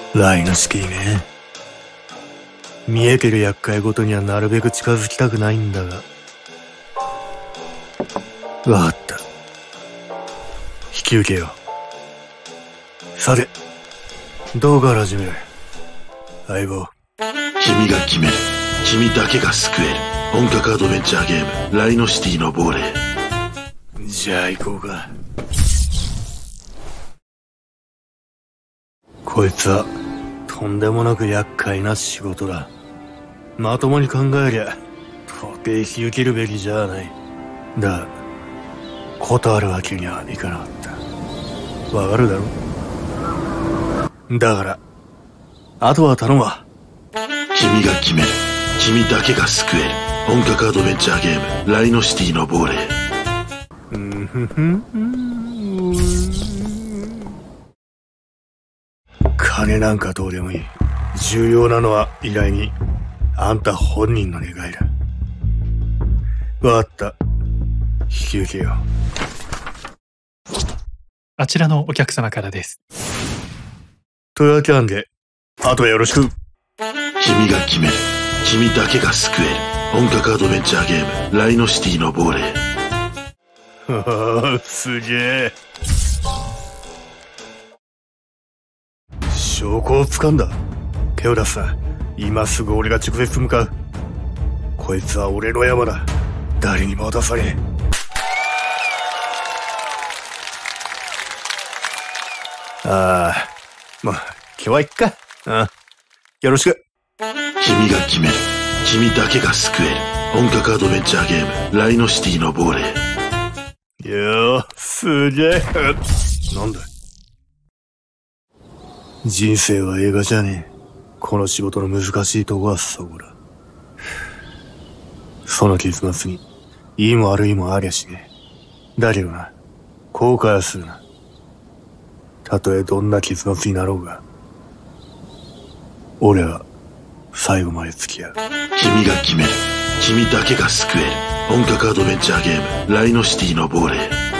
ライノシティね。見えてる厄介ごとにはなるべく近づきたくないんだが。わかった。引き受けよう。さて、どうから始める？相棒。 君が決める。君だけが救える。本格アドベンチャーゲーム、ライノシティの亡霊。 じゃあ行こうか。こいつはとんでもなく厄介な仕事だ。まともに考えりゃ到底引き受けるべきじゃない。だが断るわけにはいかなかった。わかるだろ。だからあとは頼むわ。 君が決める。君だけが救える。本格アドベンチャーゲーム、ライノシティの亡霊。 金なんかどうでもいい。重要なのは依頼人、あんた本人の願いだ。わかった。引き受けよう。 あちらのお客様からです。 というわけなんで、あとはよろしく。 君が決める。君だけが救える。本格アドベンチャーゲーム、ライノシティの亡霊。 すげえ。証拠を掴んだ。手を出すな。今すぐ俺が直接向かう。こいつは俺の山だ。誰にも渡さねえ。ああ、まあ今日はいっか。よろしく。 君が決める。君だけが救える。本格アドベンチャーゲーム、ライノシティの亡霊。 よー、すげえ。なんだ。人生は映画じゃねえ。この仕事の難しいとこはそこだ。その結末にいいも悪いもありゃしねえ。だけどな、後悔はするな。たとえどんな結末になろうが、俺は最後まで付き合う。 君が決める。君だけが救える。本格アドベンチャーゲーム、ライノシティの亡霊。